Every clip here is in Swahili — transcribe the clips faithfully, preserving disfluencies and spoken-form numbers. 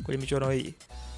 kwenye michuano hii.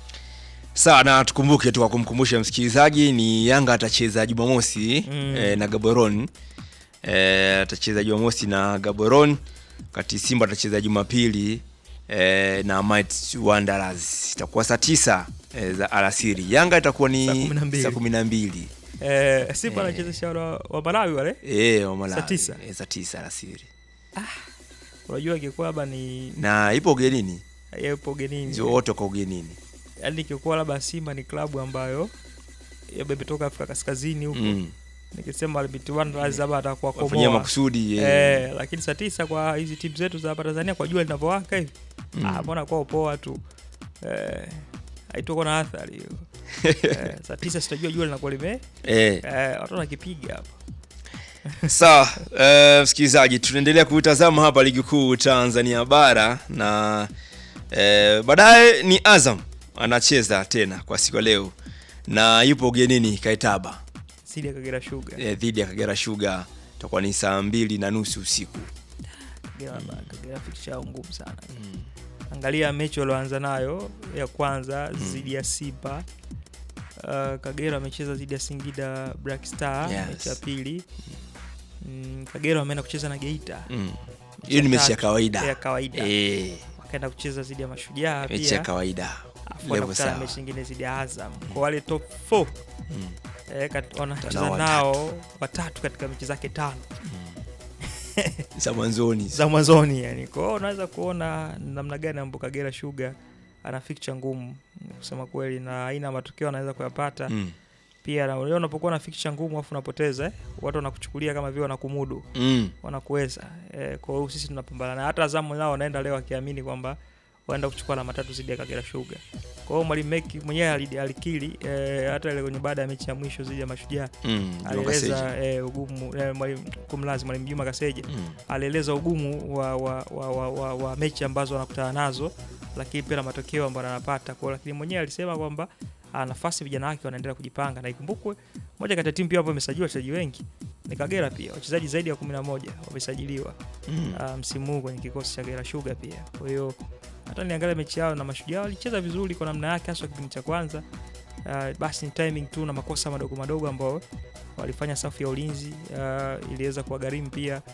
Sana tukumbuke tu kwa kumkumbusha msikilizaji ni Yanga atacheza Jumamosi mm. eh, na Gaborone. Eh, atacheza Jumamosi na Gaborone, kati Simba atacheza Jumapili eh, na Might Wanderers. Itakuwa saa tisa eh, za alasiri. Yanga itakuwa ni saa kumi na mbili. Eh, Simba anacheza eh, shara wa Malawi wale? Eh, wa Malawi. Saa tisa. Eh, saa tisa alasiri. Ah. Unajua ingekuwa labda ni na ipo ugenini. Ipo ugenini. Zote kwa ugenini. Yaani ingekuwa labda Simba ni klabu ambayo imetoka Afrika Kaskazini huko. Mm. Nikisema Might Wanderers labda atakuwa komoa. Wafanyia makusudi eh. eh, lakini saa tisa kwa hizi timu zetu za hapa Tanzania kwa jua linavyowaka hivi. Mm. Ah, mbona kwa poa tu. Eh, haitakuwa na athari hiyo. eh, saa tisa sitajua jua linakuwa lime. Eh, eh watu wanakipiga hapa. Sawa, uh, msikilizaji tunaendelea kutazama hapa ligi kuu Tanzania bara na uh, baadaye ni Azam anacheza tena kwa siku leo na yupo ugenini Kaitaba dhidi ya Kagera Sugar. Eh, dhidi ya Kagera Sugar itakuwa ni saa mbili na nusu usiku. Kagera mm. Kagera fixture ngumu sana. Mm. Angalia mechi walioanza nayo ya kwanza dhidi mm. ya Simba. Uh, Kagera amecheza dhidi ya Singida Black Star, yes. Mechi ya pili. Mm, Kagera wameenda kucheza na Geita. Mm. Hiyo ni mechi ya kawaida. Ya kawaida. Eh. Wakaenda kucheza dhidi ya Mashujaa pia. Mechi ya kawaida. Level sawa. Mechi nyingine dhidi ya Azam. Mm. Kwa wale top nne. Mm. Eh, wanacheza nao watatu katika mechi zake tano. Mm. za mwanzoni. Za mwanzoni yani. Kwa hiyo unaweza kuona namna gani ambapo Kagera Sugar ana fixture ngumu kusema kweli na aina matokeo anaweza kuyapata. Mm. Pia na leo unapokuwa na fixture ngumu afu unapoteza eh, watu wanakuchukulia kama vile wanakumudu. Mm. Wanakuweza. Eh, kwa hiyo sisi tunapambana na hata Azam nao wanaenda leo akiamini kwamba waenda kuchukua alama tatu zidi ya Kagera Sugar. Kwa hiyo mwalimu Meki mwenyewe alikiri eh, hata ile kwenye baada ya mechi ya mwisho zidi ya Mashujaa. Mm. Alieleza eh, ugumu eh, mwalimu kumlazi mwalimu Juma Kaseja. Mm. Alieleza ugumu wa wa, wa, wa, wa, wa mechi ambazo wanakutana nazo lakini pia na matokeo ambayo anapata. Kwa lakini mwenyewe alisema kwamba nafasi vijana wake wanaendelea kujipanga na ikumbukwe moja kati ya timu pia hapo imesajiliwa wachezaji wengi ni Kagera pia. Wachezaji zaidi ya kumi na moja wamesajiliwa mm. uh, msimu huu kwenye kikosi cha Kagera Sugar pia. Kwa hiyo hata niangalia mechi yao na Mashujaa walicheza vizuri kwa namna yake hasa kipindi cha kwanza. Uh, basi ni timing tu na makosa madogo madogo ambao walifanya safu ya ulinzi uh, iliweza kuwagharimu pia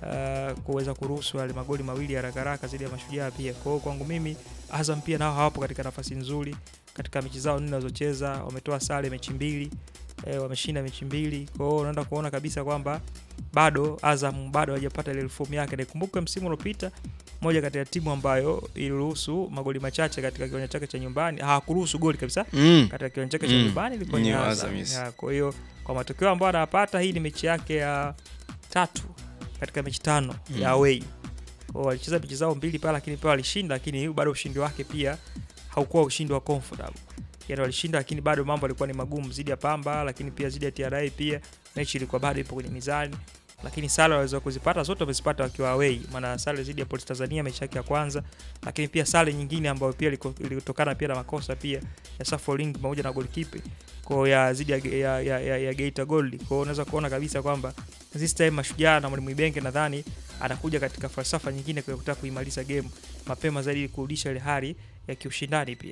uh, kuweza kuruhusu wale magoli mawili haraka haraka zidi ya Mashujaa pia. Kwa hiyo kwangu mimi Azam pia nao hawapo katika nafasi nzuri katika mechi zao nne walizocheza. Wametoa sare mechi mbili, e, wameshinda mechi mbili. Kwa hiyo unaenda kuona kabisa kwamba bado Azam bado hajapata ile form yake. Na kumbuka msimu uliopita moja kati ya timu ambayo iliruhusu magoli machache katika kiwanja chake cha nyumbani, hakuruhusu goli kabisa mm. katika kiwanja chake mm. cha nyumbani ilikuwa ni Azam. Yes. Kwa hiyo kwa matokeo ambayo anapata, hii ni mechi yake ya tatu katika mechi tano mm. ya away. Kwa walicheza mechi zao mbili pale lakini pia walishinda, lakini bado ushindi wake pia haukuwa ushindi wa comfortable. Yaani walishinda lakini bado mambo yalikuwa ni magumu zidi ya Pamba, lakini pia zidi ya T R A pia mechi ilikuwa bado ipo kwenye mizani. Lakini sare waliweza kuzipata zote wamezipata wakiwa away. Maana sare zidi ya Police Tanzania mechi yake ya kwanza, lakini pia sare nyingine ambayo pia ilitokana pia na makosa pia ya Safoling pamoja na goalkeeper kwa ya zidi ya ya, ya, ya, ya Geita Gold. Kwa hiyo unaweza kuona kabisa kwamba this time Mashujaa na mwalimu Ibenge nadhani anakuja katika falsafa nyingine kwa kutaka kuimaliza game mapema zaidi kurudisha ile hali ya kiushindani pia.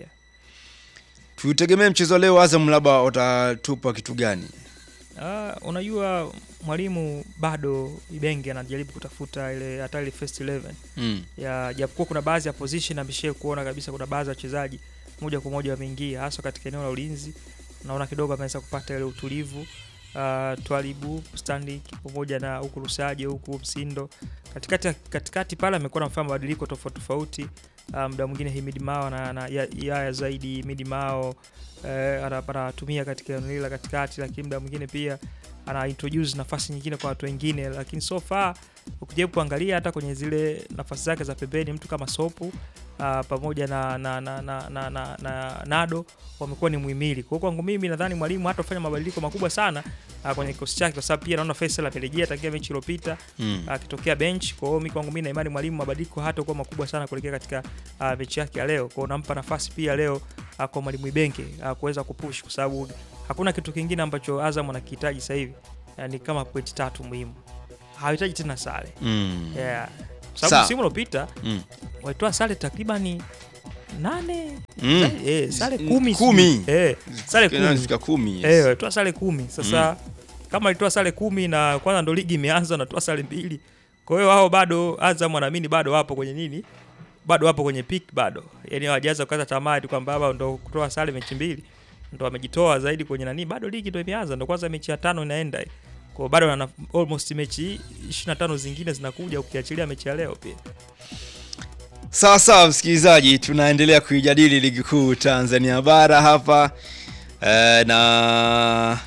Tutegemea mchezo leo Azam labda watatupa kitu gani? Uh, unajua mwalimu bado Ibenge anajaribu kutafuta ile hata ile first eleven. Mm. Ya japokuwa kuna baadhi ya position ameshaye kuona kabisa kuna baadhi ya wachezaji moja kwa moja wameingia hasa katika eneo la ulinzi. Naona kidogo ameweza kupata ile utulivu. Uh, Twalibu Stanley pamoja na huku Rusaje huku Msindo katikati katikati pale amekuwa na mfano mabadiliko tofauti tofauti. Uh, muda mwingine Himid Mao na, na ya, ya zaidi Himid Mao eh, anatumia katika eneo la katikati, lakini muda mwingine pia ana introduce nafasi nyingine kwa watu wengine. Lakini so far ukijaribu kuangalia hata kwenye zile nafasi zake za pembeni mtu kama Sopu uh, pamoja na na na na, na, na, na Nado wamekuwa ni muhimili. Kwa hiyo kwangu mimi nadhani mwalimu hata ufanya mabadiliko makubwa sana uh, kwenye kikosi chake, kwa sababu pia naona Faisal amerejea tangia mechi iliyopita akitokea mm. uh, bench. Kwa hiyo mimi kwangu mimi na imani mwalimu mabadiliko hata kwa makubwa sana kuelekea katika uh, mechi yake ya leo. Kwa hiyo nampa nafasi pia leo uh, kwa mwalimu Ibenge uh, kuweza kupush, kwa sababu hakuna kitu kingine ambacho Azam anakihitaji sasa hivi. Yani kama point tatu muhimu. Hawahitaji tena sare. Mm. Yeah. Sababu msimu uliopita mm. walitoa sare takriban nane Mm. eh sare kumi Kumi. eh sare Kena kumi fika kumi. Yes. eh alitoa sare kumi sasa. Mm. Kama alitoa sare kumi na kwanza ndo ligi imeanza na toa sare mbili, kwa hiyo wao bado Azam wanaamini bado wapo kwenye nini, bado wapo kwenye peak bado, yani hawajaanza kukata tamaa tu kwamba baba ndo kutoa sare mechi mbili ndo wamejitoa zaidi kwenye nani, bado ligi ndo imeanza, ndo kwanza mechi ya tano inaenda. Kwa bado wana almost mechi ishirini na tano zingine zinakuja ukiachilia mechi ya leo pia. Sawa sawa msikilizaji, tunaendelea kuijadili ligi kuu Tanzania bara hapa e, na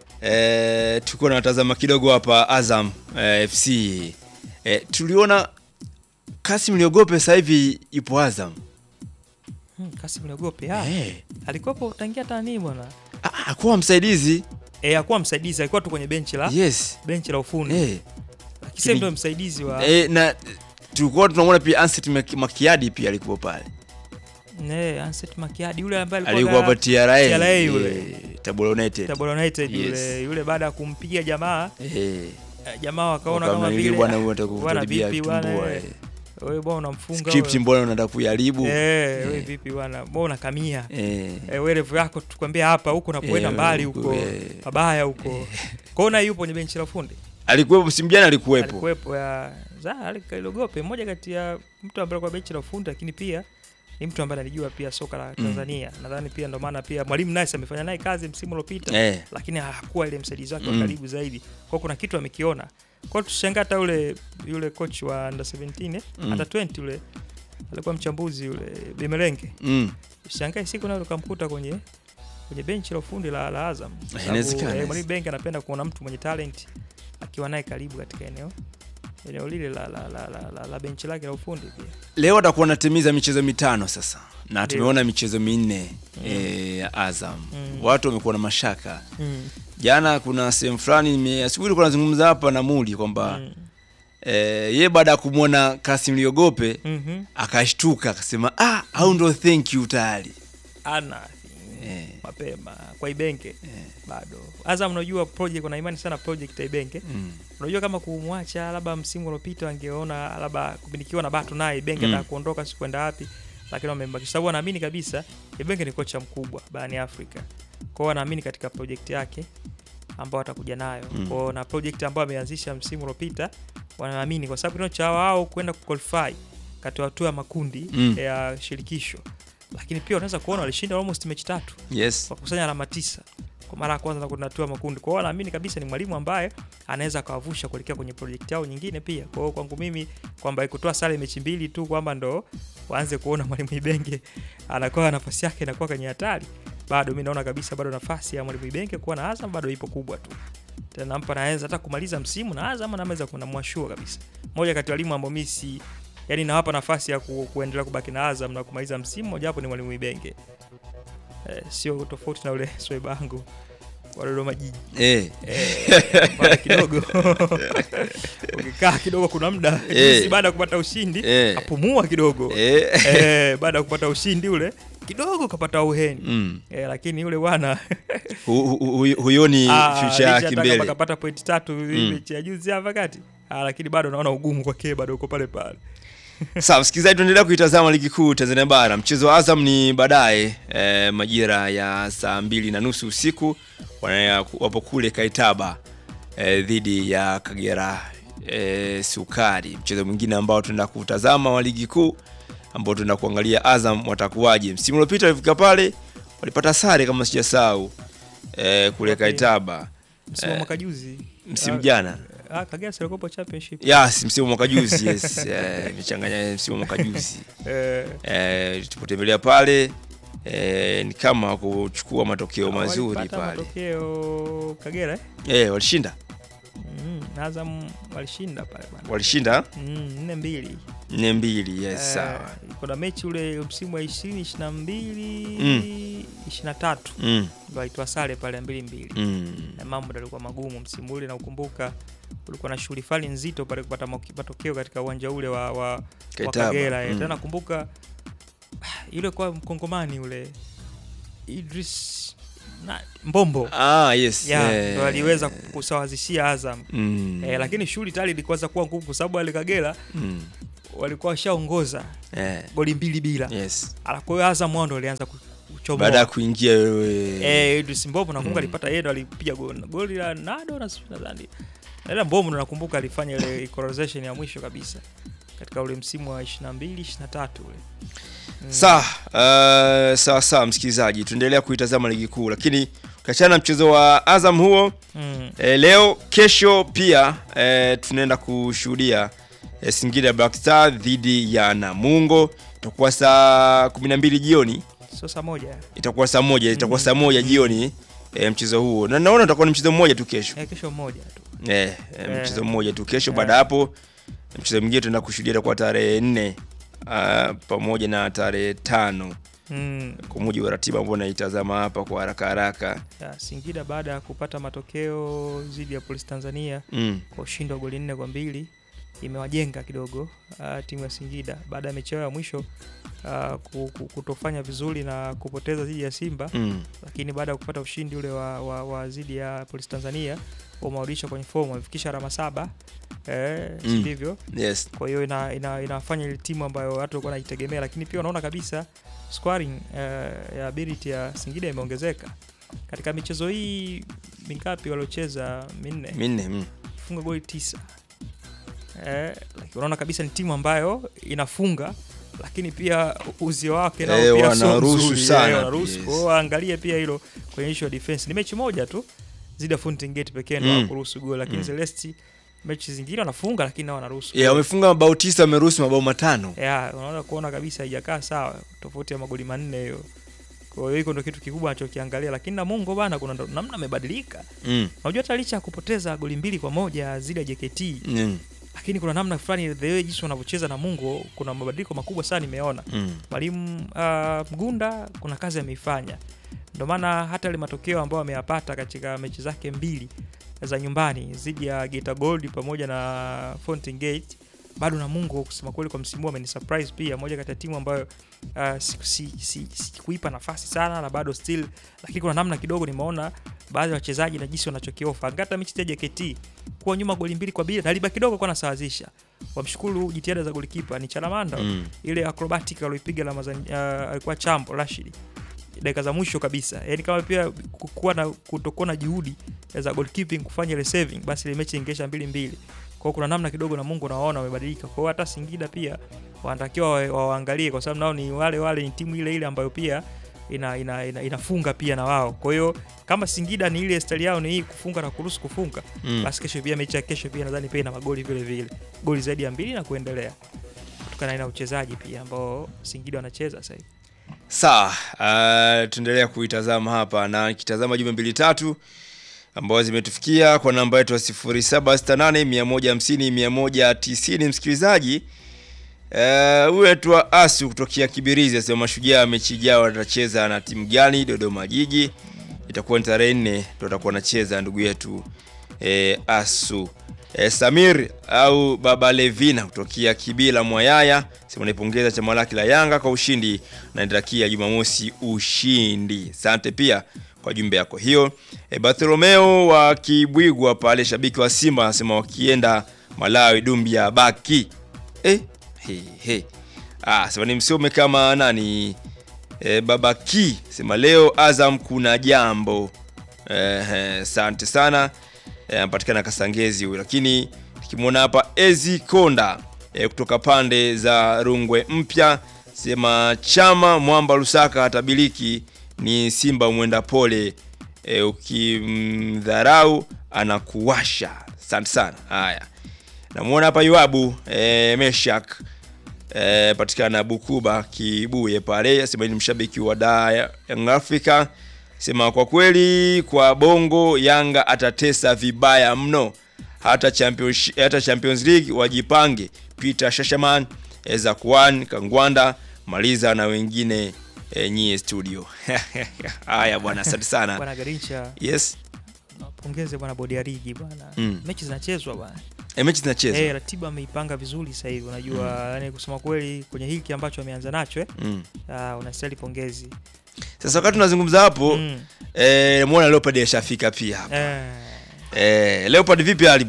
e, tuko natazama kidogo hapa Azam e, F C e, tuliona Kasim Liogope sasa hivi ipo Azam. Hmm, Kasim Liogope ah hey. Alikuwa tangia tani bwana. Ah, hakuwa msaidizi. Eh, hakuwa msaidizi, alikuwa tu kwenye benchi la. Yes. Benchi la ufundi. Eh. Hey. Lakini ndio msaidizi wa. Eh, na tulikuwa tunamwona pia Anset Makiadi pia alikuwa pale. Eh, Anset Makiadi yule ambaye alikuwa alikuwa hapa T R A. T R A yule. Tabora United. Tabora United yule. Yes. Yule baada ya kumpiga jamaa. Eh. Jamaa wakaona kama vile bwana huyu atakuharibia tumbua. Wewe bwana unamfunga wewe. Script mbona unataka kuiharibu? Eh, wewe vipi bwana? Mbona kamia? Eh, wewe level yako tukwambia hapa huko unapoenda mbali huko. Mabaya huko. Kwaona yupo kwenye benchi la fundi. Alikuwepo msimu jana alikuwepo. Alikuwepo ya za Alikailiogope mmoja kati ya mtu ambaye kwa benchi la fundi, lakini pia ni mtu ambaye anajua pia soka la Tanzania. Mm. Nadhani pia ndo maana pia Mwalimu Nice amefanya naye kazi msimu uliopita, eh. Lakini hakuwa ile msaidizi wake mm. wa karibu zaidi. Kwa kuna kitu amekiona. Kwa tushangaa hata yule yule coach wa under seventeen eh mm. hata twenty yule alikuwa mchambuzi yule Bemelenge. Mm. Shangaa siku nayo ukamkuta kwenye kwenye benchi la ufundi la, la Azam. Inawezekana. Eh, Mwalimu Benga anapenda kuona mtu mwenye talent akiwa naye karibu katika eneo eneo lile la la la la, la, la benchi lake la ufundi pia. Leo atakuwa anatimiza michezo mitano sasa. Na tumeona michezo minne mm. eh, ya Azam. Mm. Watu wamekuwa na mashaka. Mm. Jana kuna sehemu fulani asubuhi kuna nazungumza hapa na Muli kwamba mm. eh, yeye baada ya kumuona Kasim Liogope mm-hmm. akashtuka akasema ah au ndo thank you tayari. Ana eh. mapema kwa Ibenge eh. bado. Azam unajua project kuna imani sana project ya Ibenge. Mm. Unajua kama kumwacha labda msimu uliopita angeona labda kubinikiwa na Batu naye Ibenge mm. atakuondoka si kwenda wapi, lakini wamembakisha sababu anaamini kabisa Ibenge ni kocha mkubwa barani Afrika. Kwa hiyo anaamini katika project yake ambao atakuja nayo. Mm. Kwa na project ambayo ameanzisha msimu uliopita wanaamini kwa sababu ndio chao wao kwenda kuqualify katika hatua ya makundi mm. ya shirikisho. Lakini pia unaweza kuona walishinda almost mechi tatu. Yes. Wakusanya alama tisa kwa mara ya kwanza na kuna hatua ya makundi. Kwa hiyo wanaamini kabisa ni mwalimu ambaye anaweza kawavusha kuelekea kwenye project yao nyingine pia. Kwa hiyo kwangu mimi kwamba ikutoa sare mechi mbili tu kwamba ndo waanze kuona mwalimu Ibenge anakuwa nafasi yake inakuwa kwenye hatari. Bado mimi naona kabisa bado nafasi ya mwalimu Ibenge kuwa na Azam bado ipo kubwa tu. Tena mpa anaweza hata kumaliza msimu na Azam anaweza kuna mwashua kabisa. Moja kati ya walimu ambao mimi si yani nawapa nafasi ya ku, kuendelea kubaki na Azam na kumaliza msimu moja hapo ni mwalimu Ibenge. Eh, sio tofauti na ule sweba wangu wa Dodoma Jiji. Eh. Eh, bado kidogo. Ukikaa kidogo kuna muda eh. si baada ya kupata ushindi eh. apumua kidogo. Eh, eh baada ya kupata ushindi ule kidogo kapata uheni. Mm. Eh, lakini yule bwana huyoni future yake mbele. Akapata point tatu mechi ya juzi hapa kati. Ah, lakini bado naona ugumu kwake bado uko pale pale. Sawa, msikilizaji, tunaendelea kuitazama ligi kuu Tanzania bara. Mchezo wa Azam ni baadaye eh, majira ya saa mbili na nusu usiku wapo kule Kaitaba eh, dhidi ya Kagera eh, Sukari. Mchezo mwingine ambao tunaenda kutazama wa ligi kuu ambao tunaenda kuangalia Azam watakuwaje. Msimu uliopita walifika pale walipata sare kama sijasahau eh, kule okay. Kaitaba. Msimu mwaka juzi. Msimu jana. Ah, Kagera Sirikopo Championship. Yes, msimu mwaka juzi, yes. Eh, michanganya msimu mwaka juzi. Eh, eh tulipotembelea pale eh ni kama kuchukua matokeo mazuri pale. Matokeo Kagera eh? Eh, walishinda. Mm, Azam walishinda pale bwana. Walishinda? Mm, nne mbili. nne mbili, yes, sawa. Eh, kuna mechi ule msimu wa ishirini ishirini na mbili mm. ishirini na tatu. Mm. Ndio aitwa sare pale mbili mbili. Mm. Na mambo yalikuwa magumu msimu ule na ukumbuka kulikuwa na shughuli fali nzito pale kupata matokeo katika uwanja ule wa wa, wa Kagera. Mm. Tena nakumbuka yule kwa mkongomani ule Idris na Mbombo. Ah, yes. Yeah, yeah. Ndio aliweza kusawazishia Azam. Mm. Eh, lakini shughuli tayari ilikuwa kuwa ngumu kwa sababu ile Kagera mm. walikuwa washaongoza Eh. goli mbili bila. Yes. Ala kwa hiyo Azam wao ndio walianza kuchomoa. Baada ya kuingia wewe. Eh, Idris Mbomo nakumbuka Mm. alipata yeye ndo alipiga goli. Goli la Nado na nadhani. Ila Mbomo ndo nakumbuka alifanya ile equalization ya mwisho kabisa katika ule msimu wa ishirini na mbili ishirini na tatu ule. Mm. Sawa, uh, sawa sawa msikilizaji, tuendelea kuitazama ligi kuu, lakini ukiachana na mchezo wa Azam huo Mm. eh, leo kesho pia eh, tunaenda kushuhudia eh, Singida Black Star dhidi ya Namungo. Itakuwa saa kumi na mbili jioni. So saa moja. Itakuwa saa moja, itakuwa Mm. saa moja jioni eh, mchezo huo. Na naona utakuwa ni mchezo mmoja tu kesho. Eh, kesho mmoja tu. Eh, eh, mchezo mmoja tu kesho. Eh. Baada hapo mchezo mwingine tunaenda kushuhudia kwa tarehe nne uh, pamoja na tarehe tano. Mm. Kwa mujibu wa ratiba ambayo naitazama hapa kwa haraka haraka. Ya, Singida baada ya kupata matokeo dhidi ya Police Tanzania Mm. kwa ushindi wa goli nne kwa mbili imewajenga kidogo uh, timu ya Singida baada ya mechi ya mwisho uh, kutofanya vizuri na kupoteza dhidi ya Simba. Mm. Lakini baada ya kupata ushindi ule wa, wa, wa dhidi ya Police Tanzania wamewarudisha kwenye fomu, wamefikisha alama saba. Eh, Mm. ndivyo. Yes. Kwa hiyo ina, ina, inafanya ile timu ambayo watu walikuwa wanaitegemea, lakini pia unaona kabisa scoring uh, ya ability ya Singida imeongezeka. Katika michezo hii mingapi waliocheza minne? Minne. Mm. Funga goli tisa. Eh, like, unaona kabisa ni timu ambayo inafunga lakini pia uzio wake nao Eh, pia sio wanaruhusu mzuri, sana. eh, wanaruhusu. Yes. Kwa hiyo angalia pia hilo kwenye issue ya defense. Ni mechi moja tu zidi ya Fountain Gate pekee ndio Mm. kuruhusu goli, lakini Mm. Celeste mechi zingine wanafunga lakini nao wanaruhusu. Yeah, wamefunga mabao tisa, wameruhusu mabao matano. Yeah, unaona kuona kabisa haijakaa sawa, tofauti ya magoli manne hiyo. Kwa hiyo hiko ndio kitu kikubwa anachokiangalia, lakini Namungo bana kuna namna amebadilika. Mm. Unajua hata licha ya kupoteza goli mbili kwa moja zidi ya J K T, Mm. lakini kuna namna fulani the way jinsi wanavyocheza Namungo kuna mabadiliko makubwa sana nimeona. Mm. Mwalimu uh, Mgunda kuna kazi ameifanya. Ndio maana hata ile matokeo ambayo ameyapata katika mechi zake mbili za nyumbani dhidi ya Geita Gold pamoja na Fountain Gate, bado Namungo kusema kweli kwa msimu huu ameni surprise pia, moja kati ya timu ambayo uh, si, si, si, si kuipa nafasi sana na bado still, lakini kuna namna kidogo nimeona baadhi ya wachezaji na jinsi wanachokiofa. Hata mechi ya J K T kuwa nyuma goli mbili kwa bila na liba kidogo kwa nasawazisha. Wamshukuru jitihada za golikipa ni Chalamanda. Mm. Ile acrobatic aliyopiga la mazani uh, alikuwa Chambo Rashid dakika za mwisho kabisa. Yaani kama pia kuwa na kutokuwa na juhudi za goalkeeping kufanya ile saving, basi ile mechi ingesha mbili mbili. Kwa hiyo kuna namna kidogo na Mungu naona wamebadilika. Kwa hiyo hata Singida pia wanatakiwa waangalie kwa sababu nao ni wale wale ni timu ile ile ambayo pia ina, ina, ina inafunga pia na wao. Kwa hiyo kama Singida ni ile style yao ni hii kufunga na kuruhusu kufunga, mm. basi kesho pia mechi ya kesho pia nadhani pia ina magoli vile vile. Goli zaidi ya mbili na kuendelea. Kutokana na uchezaji pia ambao Singida wanacheza sasa hivi. Sawa, uh, tuendelea kuitazama hapa na kitazama jumbe mbili tatu ambazo zimetufikia kwa namba yetu ya sifuri saba sita nane moja hamsini mia tisini. Msikilizaji eh uh, wetu wa Asu kutokea Kibirizi asema Mashujaa mechi ijayo atacheza na timu gani? Dodoma Jiji. Itakuwa ni tarehe nne ndio atakuwa anacheza ndugu yetu eh, Asu. Eh, Samir au Baba Levina kutokea Kibila Mwayaya sema naipongeza chama lake la Yanga kwa ushindi na nitakia Jumamosi ushindi. Asante pia kwa jumbe yako hiyo. E, Bartolomeo wa Kibwigwa pale shabiki wa Simba anasema wakienda Malawi Dumbia baki. Eh, he he. Ah, sema ni msome kama nani? E, Baba Ki sema leo Azam kuna jambo. Eh, asante sana. Anapatikana e, Kasangezi huyo, lakini tukimwona hapa Ezi Konda e, kutoka pande za Rungwe Mpya sema Chama Mwamba Lusaka hatabiliki ni Simba mwenda pole e, ukimdharau anakuwasha. Asante sana. Haya, namuona hapa Yuabu e, Meshak e, patikana Bukuba Kibuye pale sema ni mshabiki wa da Young Africa. Sema kwa kweli kwa Bongo Yanga atatesa vibaya mno. Hata Champions hata Champions League wajipange. Peter Shashaman, Eza Kwan, Kangwanda, Maliza na wengine e, nyie studio. Haya bwana, asante sana. Bwana Garincha. Yes. Napongeze bwana bodi ya ligi bwana. Mm. Mechi zinachezwa bwana. E, mechi zinachezwa. Eh, ratiba ameipanga vizuri sasa hivi unajua, mm. yani kusema kweli kwenye hiki ambacho ameanza nacho eh. Mm. Ah, unastahili pongezi. Sasa wakati tunazungumza hapo, mm. eh muona Leopard yashafika pia hapa. Eh. Eh, Leopard vipi hali bwana?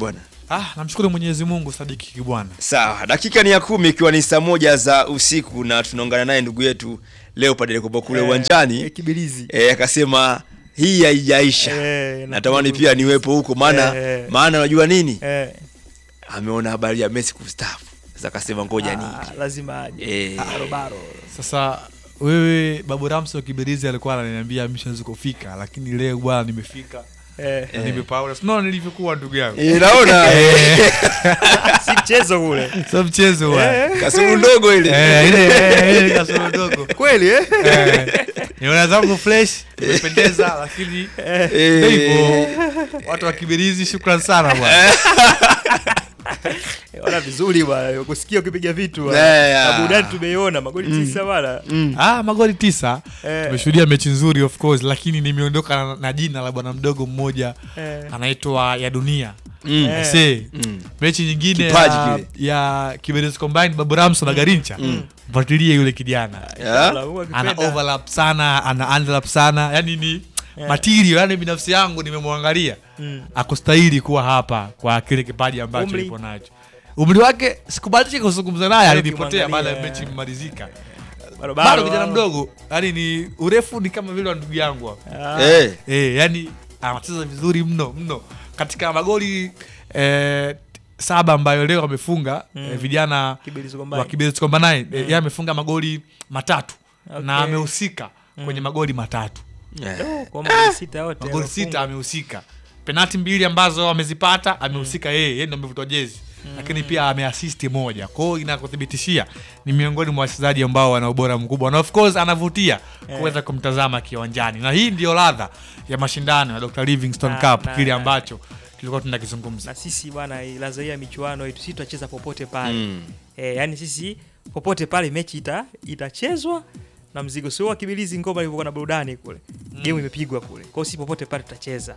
Ah, namshukuru Mwenyezi Mungu Sadiki Kibwana. Sawa, dakika ni ya kumi ikiwa ni saa moja za usiku na tunaungana naye ndugu yetu leo pale kwa kule uwanjani. Eh, Kibirizi. Eh, akasema hii haijaisha. Eh, natamani pia niwepo huko maana eh, maana unajua nini? Eh. Ameona habari ya Messi kustaafu. Sasa akasema ngoja nini? Ah, lazima aje. Eh. Barobaro. Sasa wewe Babu Ramso Kibirizi alikuwa ananiambia missionzi kufika, lakini leo bwana nimefika. Eh. Na nimepaula. Sio nilivyokuwa ndugu yangu. Eh, naona si mchezo kule. Sio mchezo bwana. Kasulu ndogo ile. Eh, ile ile kasulu ndogo. Kweli eh? Eh. Niona zangu fresh, imependeza lakini eh hivyo. Watu wa Kibirizi shukrani sana bwana. Wana vizuri bwana, kusikia ukipiga vitu bwana. Burudani tumeiona magoli mm. tisa bwana. Mm. Ah, magoli tisa. Eh. Tumeshuhudia mechi nzuri of course, lakini nimeondoka na, na jina la bwana mdogo mmoja eh. anaitwa ya dunia. Mm. Eh. Mm. Mechi nyingine ya, ya Kibirizi Combined Babu Ramso na Garincha. Mm. Mfuatilie yule kijana. Yeah. Ana overlap sana, ana underlap sana. Yaani ni yeah. material, yani binafsi yangu nimemwangalia. Mm. Akustahili kuwa hapa kwa kile kipaji ambacho yupo nacho. Umri wake sikubahatika kuzungumza naye, alinipotea baada ya mechi kumalizika. Bado kijana mdogo, yani ni urefu ni kama vile wa ndugu yangu hapa. Eh, eh yani anacheza vizuri mno mno. Katika magoli eh, saba ambayo leo amefunga mm. eh, vijana wa Kibirizi Combined mm. eh, yeye amefunga magoli matatu okay. na amehusika mm. kwenye magoli matatu. Yeah. Kwa magoli sita yote. Magoli sita amehusika. Penalti mbili ambazo amezipata amehusika yeye, yeye ndio amevutwa jezi. Mm. Lakini pia ameassist moja. Kwa hiyo inakuthibitishia ni miongoni mwa wachezaji ambao wana ubora mkubwa. Na of course anavutia yeah. kuweza kumtazama kiwanjani. Na hii ndio ladha ya mashindano ya Doctor Livingstone na, Cup na, kile ambacho tulikuwa tunakizungumza. Na sisi bwana ladha ya michuano hii sisi tutacheza popote pale. Mm. Eh, yani sisi popote pale mechi ita itachezwa na mzigo sio wa Kibirizi ngoma ilivyokuwa na burudani kule. Mm. Game imepigwa kule. Kwa hiyo sisi popote pale tutacheza.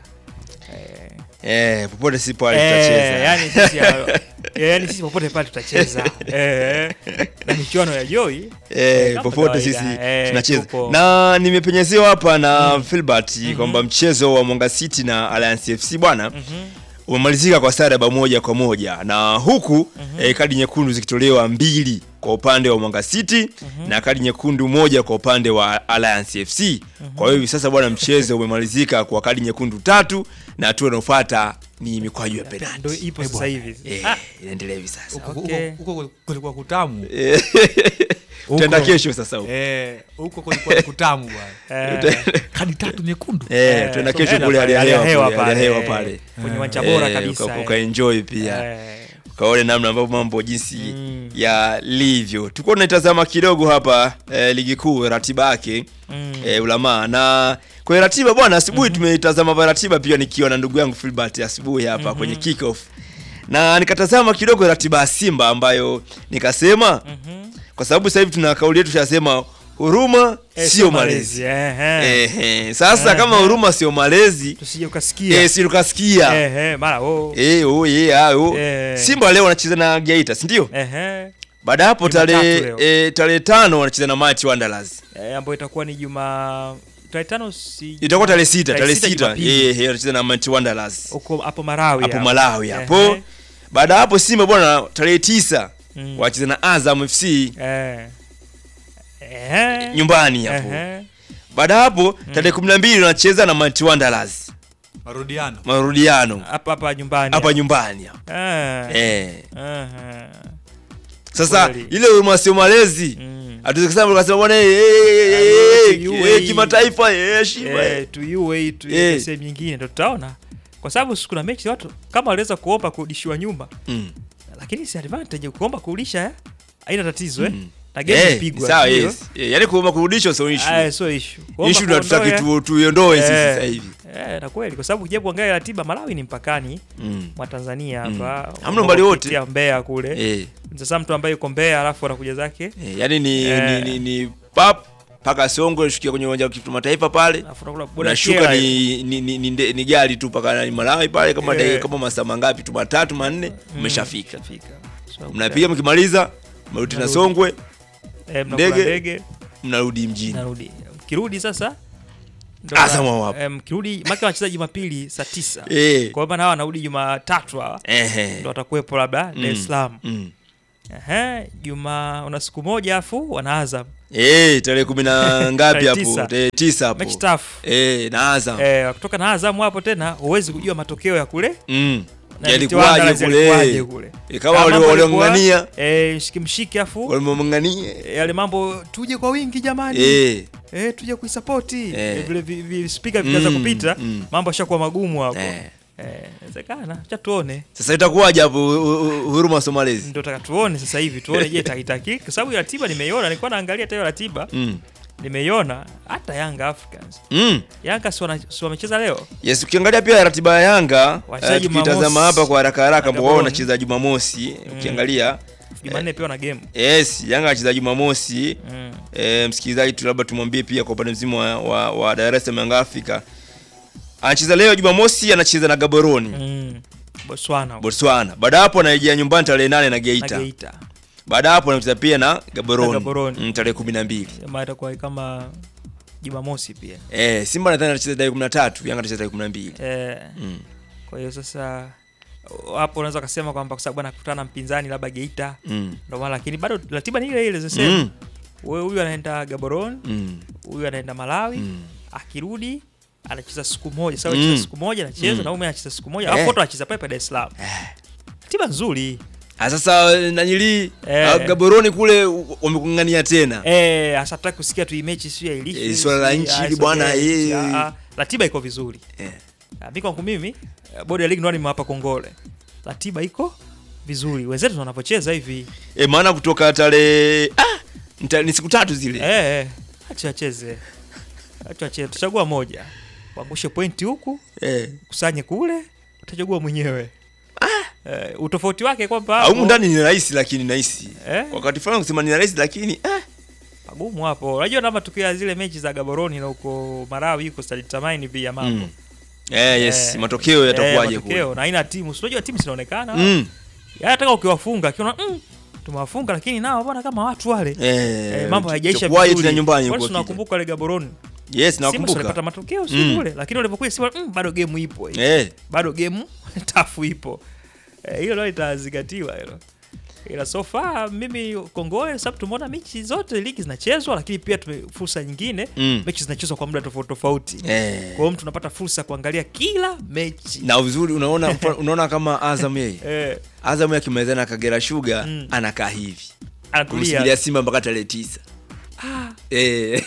Eh, eh popote si pale tutacheza. Eh, yani sisi eh, yani sisi popote pale tutacheza. Eh, na michuano ya Joy eh popote sisi eh, tunacheza. Na nimepenyezewa hapa na mm. Philbert mm -hmm. kwamba mchezo wa Mwanga City na Alliance F C bwana mm -hmm. umemalizika kwa sare bao moja kwa moja na huku mm -hmm. eh, kadi nyekundu zikitolewa mbili kwa upande wa Mwanga City mm-hmm. na kadi nyekundu moja kwa upande wa Alliance F C. Mm-hmm. Kwa hiyo sasa bwana mchezo umemalizika kwa kadi nyekundu tatu na hatua inayofuata ni mikwaju ya penalti. Ndio ipo sasa hivi. Eh, ah. inaendelea hivi sasa. Huko kulikuwa kutamu. Tutaenda kesho sasa huko. Eh, huko kulikuwa kutamu bwana. Kadi tatu nyekundu. Eh, tutaenda kesho kule hali ya hewa pale. Hewa pale. Kwenye uwanja bora kabisa. Ukaenjoy pia. Kaone namna ambavyo mambo jinsi mm. ya livyo. Tulikuwa tunaitazama kidogo hapa eh, ligi kuu ratiba yake mm. eh, Ulama na kwa ratiba bwana asubuhi mm-hmm. tumeitazama ratiba pia nikiwa na ndugu yangu Philbert asubuhi hapa mm-hmm. kwenye kick off. Na nikatazama kidogo ratiba ya Simba ambayo nikasema mm-hmm. kwa sababu sasa hivi tuna kauli yetu tunasema huruma eh, sio malezi. Eh eh sasa eh, kama huruma sio malezi tusije ukasikia. Eh sio ukasikia. Eh eh mara oh. Eh oh yeah oh. Eh. Simba leo wanacheza na Geita, si ndio? Eh eh. Baada hapo tarehe eh, tarehe tano wanacheza na Mighty Wanderers. Eh ambayo itakuwa ni Juma tarehe tano si itakuwa tarehe sita, tarehe sita. Eh eh wanacheza na Mighty Wanderers. Huko hapo Malawi hapo. Hapo Malawi hapo. Baada hapo Simba bwana tarehe tisa mm. wanacheza na Azam F C. Eh. Eh, nyumbani hapo. Uh-huh. Baada hapo mm. tarehe kumi na mbili wanacheza na Mighty Wanderers. Marudiano. Marudiano. Hapa hapa nyumbani. Hapa nyumbani hapo. Eh. Eh. Uh-huh. Sasa Kweli. Ile huruma sio malezi. Mm. Atusema ukasema bwana eh kimataifa eh Simba eh to U A to sehemu nyingine ndio tutaona. Kwa sababu kuna mechi watu kama waliweza kuomba kurudishiwa nyumba. Mm. Lakini si advantage kuomba kurudisha eh haina tatizo eh. Mm. Na game ipigwa. Sawa yes. Yaani kuomba kurudishwa sio issue. Ah sio issue. Issue tunataka tu tuiondoe sisi sasa hivi. Eh na kweli kwa sababu ukijabu angalia ratiba Malawi ni mpakani mm. mwa Tanzania hapa. Mm. Hamna mbali wote. Ya Mbeya kule. Eh. Sasa mtu ambaye yuko Mbeya alafu anakuja zake. Eh, yaani ni, eh. ni ni ni pap paka Songwe shukia kwenye uwanja wa kimataifa pale. Unashuka ni ni ni, ni, ni gari tu paka Malawi pale kama yeah. kama masaa mangapi tu matatu manne umeshafika. Mm. So, mnapiga mkimaliza mrudi na Songwe. Eh, ndege mnarudi mjini. Narudi. Kirudi sasa Azam wapo. Em, kirudi maki wanacheza Jumapili saa tisa. Eh. Kwa maana hawa wanarudi Jumatatu hawa. Ehe. Ndio watakuwepo labda Dar es Salaam. Mm. Ehe, Juma una siku moja afu wana Azam. Eh, tarehe kumi na ngapi Tarehe hapo? tisa. Tarehe tisa hapo. Mechi tough. Eh, na Azam. Eh, kutoka na Azam hapo tena huwezi kujua matokeo ya kule. Mm. Na Yalikuwaje yalikuwaje kule? kule. E, kama wale waliongania, eh shiki mshiki afu walimongania. yale mambo tuje kwa wingi jamani. Eh. Eh tuje kuisupport. Eh. Eh, vile vi, vi speaker vikaanza Mm, kupita, mm. mambo yashakuwa magumu hapo. Eh. Eh, inawezekana. Acha tuone. Sasa itakuwaje hapo Huruma Somalezi? Ndio taka tuone sasa hivi, tuone je itakitaki kwa sababu ratiba nimeiona, nilikuwa naangalia hata hiyo ratiba. Mm. Nimeiona hata Yanga Africans. Mm. Yanga si wana si wamecheza leo? Yes, ukiangalia pia ratiba ya Yanga, Wachezaji uh, tukitazama hapa kwa haraka haraka ambao wao wanacheza Jumamosi, Mm. ukiangalia Jumanne pia na game. Yes, Yanga anacheza Jumamosi. Mm. Eh, msikilizaji tu labda tumwambie pia kwa upande mzima wa, wa, wa Dar es Salaam Yanga Africa. Anacheza leo Jumamosi, anacheza na Gaborone. Mm. Botswana. Botswana. Baada hapo anarejea nyumbani tarehe nane na Geita. Na Geita. Baada hapo anacheza pia na Gaborone. Gaborone. Mm, tarehe kumi na mbili. Sema itakuwa kama Jumamosi pia. Eh, Simba nadhani anacheza tarehe kumi na tatu, Yanga anacheza tarehe kumi na mbili. Eh. Mm. Kwa hiyo sasa hapo unaweza kusema kwamba kwa sababu anakutana na mpinzani labda Geita. Mm. Ndio maana lakini bado ratiba ni ile ile sasa. Mm. Wewe huyu anaenda Gaborone, Mm. huyu anaenda Malawi, Mm. akirudi anacheza siku moja. Sasa Mm. anacheza siku moja anacheza Mm. na mume anacheza siku moja. Eh. Alafu wote anacheza pale Dar es Salaam. Ratiba nzuri. Ah, sasa nanili Eh. Gaborone kule wamekungania tena. Eh, hasa tutaki kusikia tu mechi sio ilishwe. Eh, swala la nchi hili bwana, eh. Ratiba iko vizuri. Eh. Mimi kwangu mimi bodi ya ligi ndio nimewapa kongole. Ratiba iko vizuri. Wenzetu wanapocheza hivi. Eh, maana kutoka tarehe ah nita, ni siku tatu zile. Eh, acha acheze. Acha acheze. Tuchagua moja. Wangushe pointi huku. Eh. Kusanye kule. Utachagua mwenyewe. Eh, utofauti wake kwamba au ndani ni rahisi lakini nahisi. Eh? Wakati fulani kusema ni rahisi lakini eh pagumu hapo. Unajua kama tukia zile mechi za Gaborone na huko Malawi huko Stade Tumaini pia mambo. Mm. Eh, yes, Eh, matokeo yatakuwaje eh, kule? matokeo na aina timu. Unajua timu zinaonekana. Mm. Hata kama ukiwafunga akiona mm, tumewafunga lakini nao bwana kama watu wale. Eh, Eh, mambo hayajaisha vizuri. Tuna nyumbani huko. huko. Tunakumbuka ile Gaborone. Yes, Simba nakumbuka. walipata matokeo si Mm. kule, lakini walipokuja Simba mm, bado game ipo hii. Eh. Bado game tafu ipo. Eh, hilo leo litazingatiwa hilo. Ila so far mimi Kongoe sababu tumeona mechi zote ligi zinachezwa, lakini pia tume fursa nyingine Mm. mechi zinachezwa kwa muda tofauti tofauti. Eh. Kwa hiyo tunapata fursa kuangalia kila mechi. Na uzuri unaona unaona kama Azam yeye. Eh. Azam yakimalizana na Kagera Sugar Mm. anakaa hivi. Anatulia. Kumsubiria Simba mpaka tarehe tisa. Ah. Eh.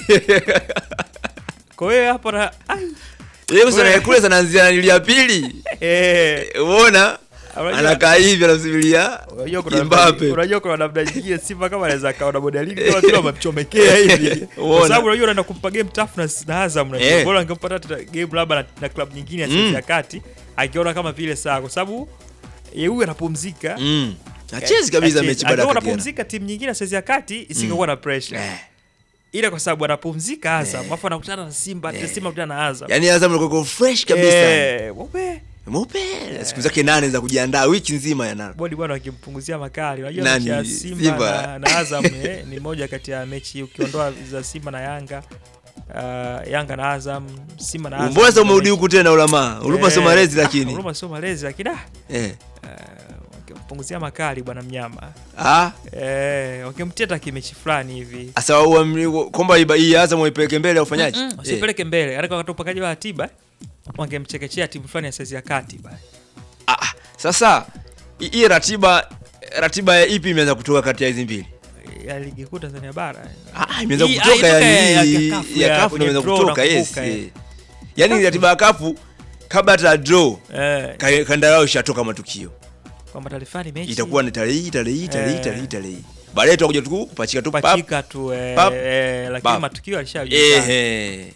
Kwa hiyo hapo na ai. Yeye usana kule zanaanzia nili ya pili. Eh. Umeona? Unajua- Anakaa hivi anasubiria Unajua kuna Mbappe. unajua kuna namna nyingine Simba kama anaweza kaona modeli kama tu amechomekea hivi. Kwa Unaona? sababu unajua anaenda kumpa game toughness na Azam na Eh. bora angempata hata game labda na, na club nyingine ya Mm. ya kati akiona kama vile saa kwa sababu yeye huyu anapumzika. Mm. Achezi kabisa Achezi. mechi baada ya Akiwa Kagera. anapumzika timu nyingine sasa ya kati isingekuwa na pressure. Eh. Ila kwa sababu anapumzika Azam, Eh. afu anakutana na Simba, Eh. Simba anakutana na Azam. Yaani Azam alikuwa fresh kabisa. Eh, wewe Mweupe. Siku zake nane za kujiandaa wiki nzima yana. bodi bwana wakimpunguzia makali. Unajua Nani? mechi ya Simba, Simba. na, na Azam eh, ni moja kati ya mechi ukiondoa za Simba na Yanga. Uh, Yanga na Azam, Simba na Azam. Mbona sasa umerudi huku tena ulama? Huruma Eh, sio malezi ah, lakini. Huruma sio malezi lakini ah. Eh. Uh, wakimpunguzia makali bwana mnyama. Ah. Eh, wakimteta kimechi fulani hivi. Asa kwamba iba- hii Azam waipeleke mbele au ufanyaje? Mm, usipeleke mbele. Hata wakati upakaji wa ratiba wangemchekechea timu fulani ya size ya kati bwana. Ah, ah, sasa hi- hii ratiba ratiba ya ipi imeanza kutoka kati ya hizi mbili? Ya ligi kuu Tanzania bara. Ah, imeanza Hii- kutoka ah, ilitoka ya- yani ya hii- kafu ya ya kafu kwenye imeanza draw kutoka yes. nakumbuka, eh. eh. Yaani ratiba ya kafu kabla hata draw Eh, ka- kanda yao ishatoka matukio. kwamba talifani mechi Itakuwa ni tarehe hii, tarehe hii, tarehe hii, Eh. tarehe hii, tarehe hii. Baadaye tutakuja tu kupachika tu pap. pachika tu eh, Pap. eh, lakini Pap. matukio alishajulikana. Eh.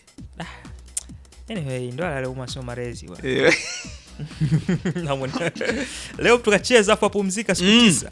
Anyway, ndo ale uma sio marezi bwana. eh. Na mwana- Leo tukacheza afu apumzika siku Mm. tisa.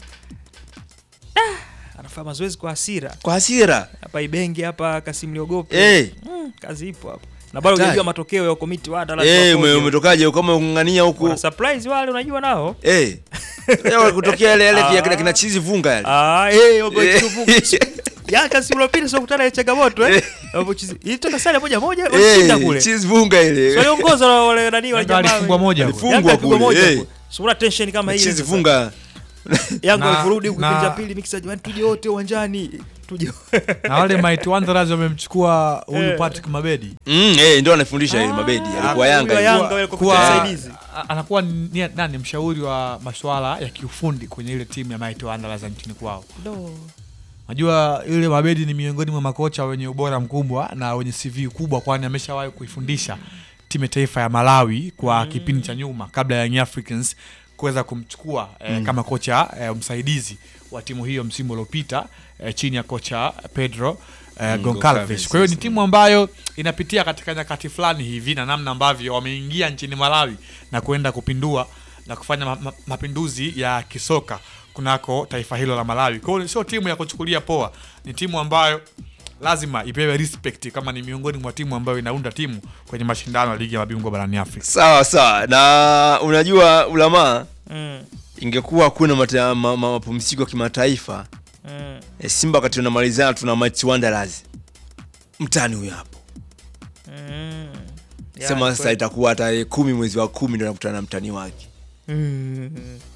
Ah, anafanya mazoezi kwa hasira. Kwa hasira. Hapa Ibenge hapa Kasim Liogope. Eh. Mm, kazi ipo hapo. Na bado Hatari. hujajua matokeo ya komiti wada la Eh, Sokojo. ume- umetokaje kama ungangania huku? Wana surprise wale unajua nao. Eh. Leo kutokea yale yale Ah. kina kina chizi vunga yale. Ah, eh, wapo Eh. kivuka. Yanga si ulopita sio kutana na changamoto eh. Hapo chizi. Ilitoka sare moja moja washinda kule. Chizi vunga ile. So waliongoza wale nani wale jamaa. Alifungwa moja. Alifungwa kule. Sio una tension kama ile. Chizi vunga. Yanga walirudi kipindi pili mixer jamani tuje wote uwanjani. Tuje. Na wale Mighty Wanderers wamemchukua huyu Patrick Mabedi. Mm, eh ndio anafundisha ile Mabedi. Alikuwa Yanga. Yanga wale kwa msaidizi. Anakuwa ni nani mshauri wa masuala ya kiufundi kwenye ile timu ya Mighty Wanderers nchini kwao. Ndio. Unajua yule Mabedi ni miongoni mwa makocha wenye ubora mkubwa na wenye C V kubwa, kwani ameshawahi kuifundisha timu ya taifa ya Malawi kwa mm. kipindi cha nyuma kabla ya Young Africans kuweza kumchukua eh, mm. kama kocha eh, msaidizi wa timu hiyo msimu uliopita eh, chini ya kocha Pedro eh, mm, Goncalves. Kwa hiyo ni timu ambayo inapitia katika nyakati fulani hivi na namna ambavyo wameingia nchini Malawi na kwenda kupindua na kufanya ma- ma- mapinduzi ya kisoka kunako taifa hilo la Malawi. Kwa hiyo sio timu ya kuchukulia poa, ni timu ambayo lazima ipewe respect kama ni miongoni mwa timu ambayo inaunda timu kwenye mashindano ya ligi ya mabingwa barani Afrika. Sawa sawa. Na unajua Ulama Mm. ingekuwa hakuna mapumziko ya kimataifa. Mm. E, Simba wakati tunamalizana tuna Mighty Wanderers. Mtani huyo hapo. Mm. Sema sasa itakuwa tarehe kumi mwezi wa kumi ndio nakutana na mtani wake. Mm.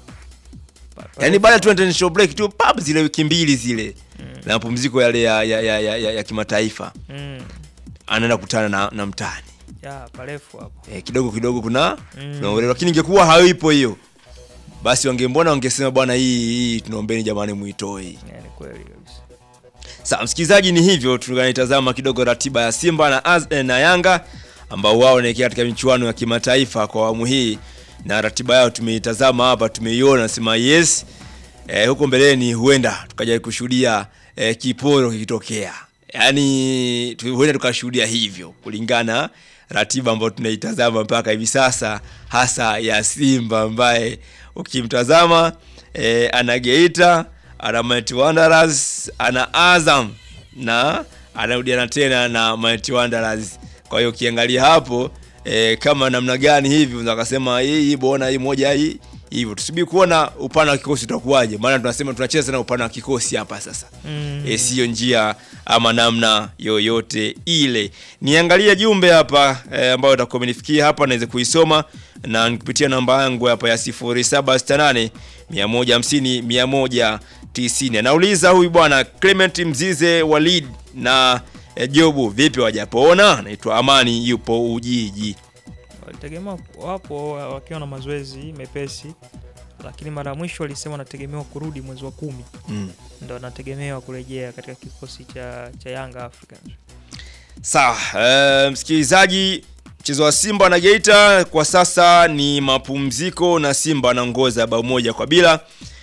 Yaani baada tu international break tu pub zile wiki mbili zile. Mm. Na mapumziko yale ya ya ya, ya, ya, ya kimataifa. Mm. Anaenda kukutana na, na mtani. Ya parefu hapo. Eh, kidogo kidogo kuna mm. kuna lakini ingekuwa haipo hiyo. Basi wangembona wangesema bwana hii hii tunaombeni jamani muitoe. Yaani kweli kabisa. Sasa msikilizaji, ni hivyo tunatazama kidogo ratiba ya Simba na Az, eh, na Yanga ambao wao wanaelekea katika michuano ya kimataifa kwa awamu hii, na ratiba yao tumeitazama hapa, tumeiona, sema yes eh, huko mbeleni huenda tukaja kushuhudia eh, kiporo kikitokea. Yaani huenda tukashuhudia hivyo kulingana ratiba ambayo tunaitazama mpaka hivi sasa, hasa ya Simba ambaye ukimtazama eh, ana Geita, ana Mighty Wanderers, ana Azam na anarudiana tena na Mighty Wanderers. Kwa hiyo ukiangalia hapo eh, kama namna gani hivi unaweza kusema hii bwana hii moja hii hivyo. Tusubiri kuona upana wa kikosi utakuwaje, maana tunasema tunacheza na upana wa kikosi hapa sasa. Mm. E, sio njia ama namna yoyote ile. Niangalie jumbe hapa e, ambayo utakomenifikia hapa naweza kuisoma na kupitia namba yangu hapa ya sifuri saba sita nane mia moja hamsini mia moja tisini. Anauliza huyu bwana Clement Mzize Walid na e, Jobu vipi wajapoona? Naitwa Amani yupo Ujiji. Walitegemea wapo wakiwa na mazoezi mepesi, lakini mara mwisho walisema wanategemewa kurudi mwezi wa kumi. Mm. Ndio wanategemewa kurejea katika kikosi cha cha Young Africans. Sawa, uh, msikilizaji, mchezo wa Simba na Geita kwa sasa ni mapumziko na Simba anaongoza bao moja kwa bila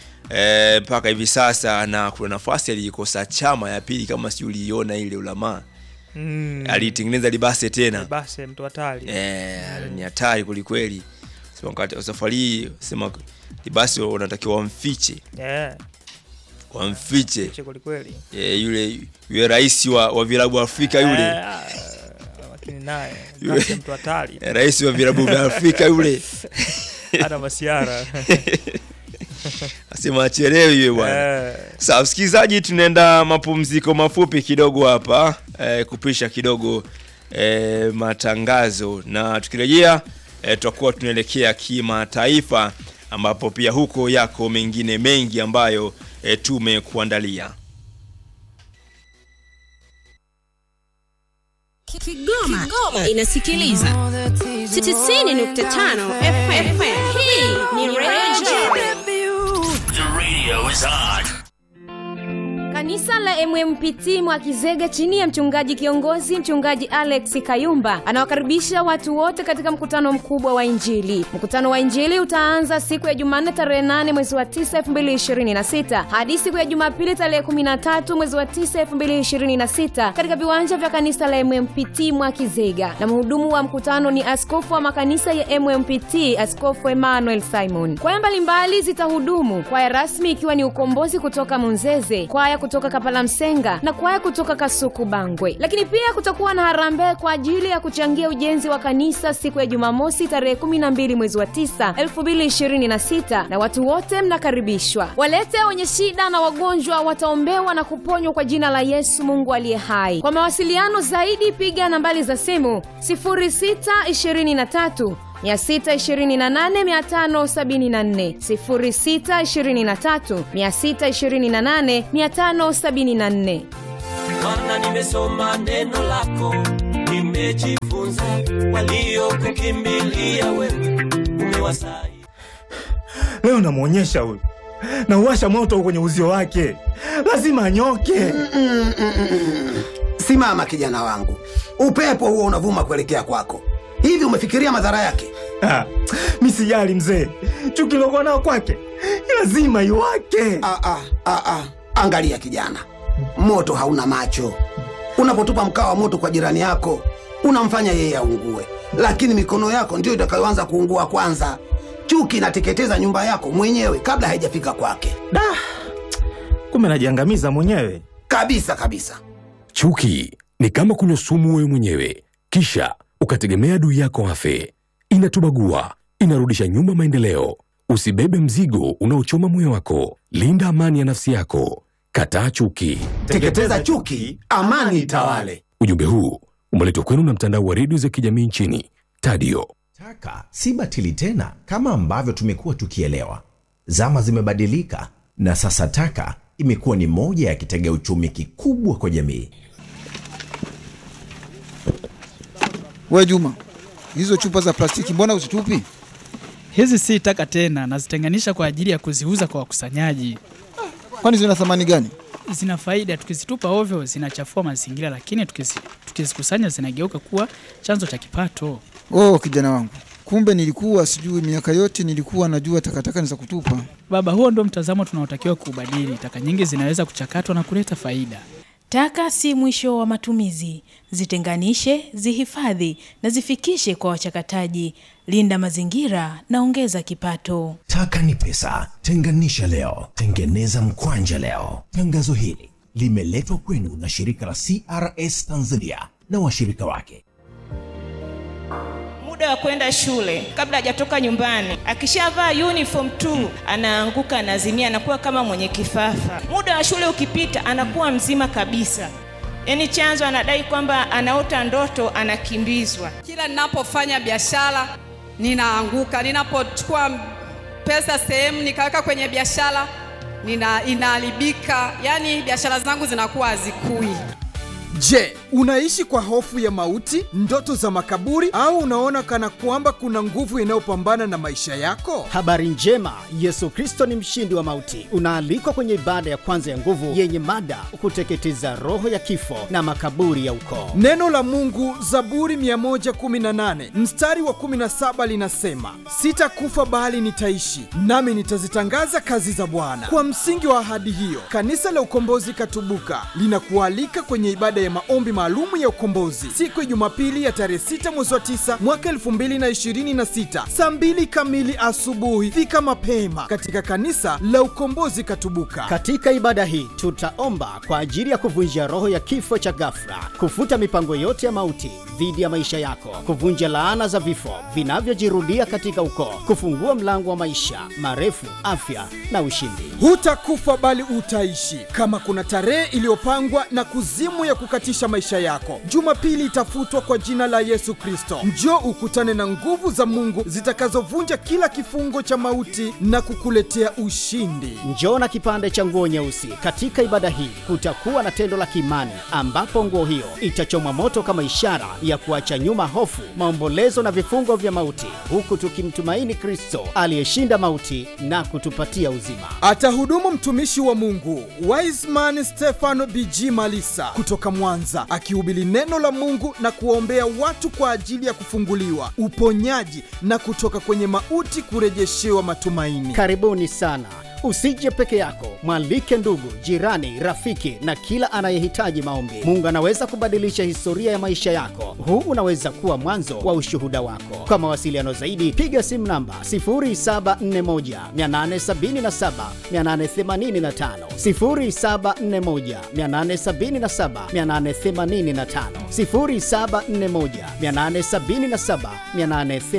eh mpaka hivi sasa, na kuna nafasi alikosa Chama ya pili kama si uliona ile Ulama. Mm. Alitengeneza Libase tena. Libase mtu hatari. Eh, mm. ni hatari kulikweli. Sema wakati safari sema Libase unatakiwa wamfiche. Eh. Wamfiche. Wamfiche kulikweli. Eh, yule yule rais wa wa vilabu Afrika yule. Eh, lakini naye Libase mtu hatari. Rais wa vilabu vya Afrika yule. Ana masiara. Asema achelewe yeye bwana. Eh. Sasa msikilizaji, tunaenda mapumziko mafupi kidogo hapa eh, kupisha kidogo eh, matangazo, na tukirejea eh, tutakuwa tunaelekea kimataifa ambapo pia huko yako mengine mengi ambayo eh, tumekuandalia. Kigoma, Kigoma inasikiliza tisini nukta tano F M. Hii ni Radio. The radio is on. Kanisa la M M P T Mwakizege chini ya mchungaji kiongozi mchungaji Alex Kayumba anawakaribisha watu wote katika mkutano mkubwa wa Injili. Mkutano wa Injili utaanza siku ya Jumanne tarehe nane mwezi wa tisa elfu mbili ishirini na sita hadi siku ya Jumapili tarehe kumi na tatu mwezi wa tisa elfu mbili ishirini na sita katika viwanja vya kanisa la M M P T Mwakizega. Na mhudumu wa mkutano ni askofu wa makanisa ya M M P T, Askofu Emmanuel Simon. Kwaya mbalimbali zitahudumu, kwaya rasmi ikiwa ni ukombozi kutoka Munzeze, kwaya kutoka Kapala Msenga na kwaya kutoka Kasuku Bangwe. Lakini pia kutakuwa na harambee kwa ajili ya kuchangia ujenzi wa kanisa siku ya Jumamosi tarehe kumi na mbili mwezi wa tisa elfu mbili ishirini na sita, na watu wote mnakaribishwa. Walete wenye shida na wagonjwa wataombewa na kuponywa kwa jina la Yesu Mungu aliye hai. Kwa mawasiliano zaidi piga nambari za simu sifuri sita ishirini na tatu mia sita ishirini na nane mia tano sabini na nne, sifuri sita ishirini na tatu mia sita ishirini na nane mia tano sabini na nne. Maana nimesoma neno lako, nimejifunza, waliokukimbilia wewe umewasaidia. Leo namuonyesha huyu, na uwasha moto kwenye uzio wake, lazima anyoke. Mm, mm, mm, mm. Simama kijana wangu, upepo huo unavuma kuelekea kwako. Hivi umefikiria madhara yake? Ah, mimi sijali mzee, chuki lokuwa nao kwake lazima iwake. Ah, ah, ah, ah. Angalia kijana, moto hauna macho. Unapotupa mkaa wa moto kwa jirani yako, unamfanya yeye aungue, lakini mikono yako ndio itakayoanza kuungua kwanza. Chuki inateketeza nyumba yako mwenyewe kabla haijafika kwake. Da, kumbe najiangamiza mwenyewe. Kabisa kabisa. Chuki ni kama kunywa sumu wewe mwenyewe, kisha ukategemea adui yako afe. Inatubagua, inarudisha nyuma maendeleo. Usibebe mzigo unaochoma moyo wako. Linda amani ya nafsi yako. Kataa chuki. Teketeza chuki, amani itawale. Ujumbe huu umeletwa kwenu na mtandao wa redio za kijamii nchini Tadio. Taka si batili tena kama ambavyo tumekuwa tukielewa. Zama zimebadilika na sasa taka imekuwa ni moja ya kitega uchumi kikubwa kwa jamii. We Juma, hizo chupa za plastiki mbona usitupi? Hizi si taka tena, nazitenganisha kwa ajili ya kuziuza kwa wakusanyaji. Kwani zina thamani gani? Zina faida, tukizitupa ovyo zinachafua mazingira, lakini tukizikusanya zinageuka kuwa chanzo cha kipato. Oh kijana wangu, kumbe nilikuwa sijui, miaka yote nilikuwa najua takataka ni za kutupa. Baba, huo ndio mtazamo tunaotakiwa kubadili. Taka nyingi zinaweza kuchakatwa na kuleta faida. Taka si mwisho wa matumizi. Zitenganishe, zihifadhi na zifikishe kwa wachakataji. Linda mazingira na ongeza kipato. Taka ni pesa. Tenganisha leo, tengeneza mkwanja leo. Tangazo hili limeletwa kwenu na shirika la C R S Tanzania na washirika wake. Muda wa kwenda shule, kabla hajatoka nyumbani, akishavaa uniform tu anaanguka, anazimia, anakuwa kama mwenye kifafa. Muda wa shule ukipita anakuwa mzima kabisa. Yaani chanzo anadai kwamba anaota ndoto, anakimbizwa. Kila ninapofanya biashara ninaanguka, ninapochukua pesa sehemu nikaweka kwenye biashara nina inaharibika, yani biashara zangu zinakuwa hazikui. Je, unaishi kwa hofu ya mauti, ndoto za makaburi, au unaona kana kwamba kuna nguvu inayopambana na maisha yako? Habari njema, Yesu Kristo ni mshindi wa mauti. Unaalikwa kwenye ibada ya kwanza ya nguvu yenye mada kuteketeza roho ya kifo na makaburi ya ukoo. Neno la Mungu, Zaburi mia moja kumi na nane mstari wa kumi na saba linasema, sitakufa bali nitaishi, nami nitazitangaza kazi za Bwana. Kwa msingi wa ahadi hiyo, Kanisa la Ukombozi Katubuka linakualika kwenye ibada ya maombi maalumu ya ukombozi siku ya Jumapili ya tarehe sita mwezi wa tisa mwaka elfu mbili na ishirini na sita saa mbili kamili asubuhi. Fika mapema katika Kanisa la Ukombozi Katubuka. Katika ibada hii tutaomba kwa ajili ya kuvunja roho ya kifo cha ghafla, kufuta mipango yote ya mauti dhidi ya maisha yako, kuvunja laana za vifo vinavyojirudia katika ukoo, kufungua mlango wa maisha marefu, afya na ushindi. Hutakufa bali utaishi. Kama kuna tarehe iliyopangwa na kuzimu ya kukatisha maisha yako, Jumapili itafutwa kwa jina la Yesu Kristo. Njoo ukutane na nguvu za Mungu zitakazovunja kila kifungo cha mauti na kukuletea ushindi. Njoo na kipande cha nguo nyeusi. Katika ibada hii kutakuwa na tendo la kimani ambapo nguo hiyo itachomwa moto kama ishara ya kuacha nyuma hofu, maombolezo na vifungo vya mauti, huku tukimtumaini Kristo aliyeshinda mauti na kutupatia uzima. Atahudumu mtumishi wa Mungu Wiseman Stefano B G Malisa kutoka Mwanza, akihubiri neno la Mungu na kuombea watu kwa ajili ya kufunguliwa, uponyaji na kutoka kwenye mauti kurejeshewa matumaini. Karibuni sana. Usije peke yako, mwalike ndugu, jirani, rafiki na kila anayehitaji maombi. Mungu anaweza kubadilisha historia ya maisha yako. Huu unaweza kuwa mwanzo wa ushuhuda wako. Kwa mawasiliano zaidi, piga simu namba sifuri saba nne moja, mia nane sabini na saba, mia nane themanini na tano, sifuri saba nne moja, mia nane sabini na saba, mia nane themanini na tano, sifuri saba nne moja, mia nane sabini na saba, mia nane themanini na tano.